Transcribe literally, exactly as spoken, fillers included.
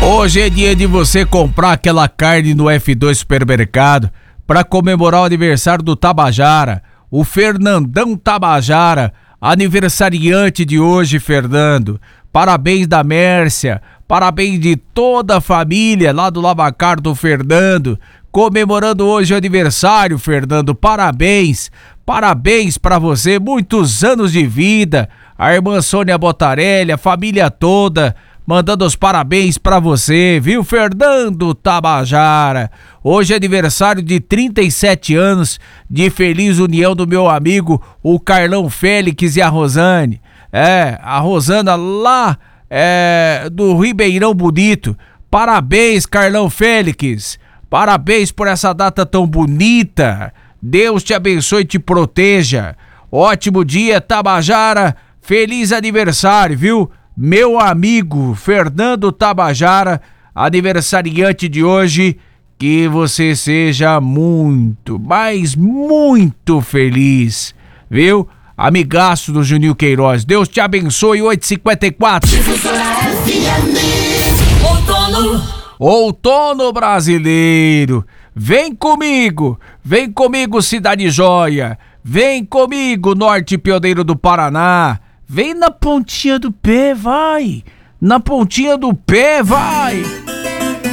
Hoje é dia de você comprar aquela carne no F dois Supermercado para comemorar o aniversário do Tabajara, o Fernandão Tabajara, aniversariante de hoje, Fernando. Parabéns da Mércia, parabéns de toda a família lá do Lavacar do Fernando, comemorando hoje o aniversário, Fernando. Parabéns, parabéns pra você, muitos anos de vida. A irmã Sônia Botarelli, a família toda, mandando os parabéns pra você, viu, Fernando Tabajara? Hoje é aniversário de trinta e sete anos de feliz união do meu amigo, o Carlão Félix e a Rosane. É, a Rosana lá é, do Ribeirão Bonito. Parabéns, Carlão Félix. Parabéns por essa data tão bonita. Deus te abençoe e te proteja. Ótimo dia, Tabajara. Feliz aniversário, viu? Meu amigo Fernando Tabajara, aniversariante de hoje, que você seja muito, mas muito feliz, viu? Amigaço do Juninho Queiroz, Deus te abençoe. Oito e cinquenta e quatro. Outono. Outono brasileiro, vem comigo, vem comigo, Cidade Jóia, vem comigo, Norte Pioneiro do Paraná. Vem na pontinha do pé, vai! Na pontinha do pé, vai!